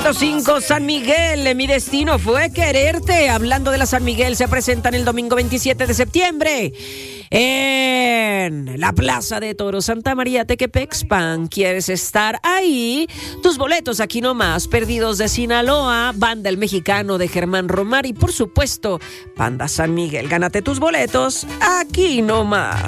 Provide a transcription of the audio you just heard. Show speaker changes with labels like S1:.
S1: Número 5, San Miguel, mi destino fue quererte. Hablando de la San Miguel, se presentan el domingo 27 de septiembre en la Plaza de Toros Santa María Tequepexpan. ¿Quieres estar ahí? Tus boletos aquí nomás. Perdidos de Sinaloa, Banda El Mexicano de Germán Romar y por supuesto Banda San Miguel. Gánate tus boletos aquí nomás.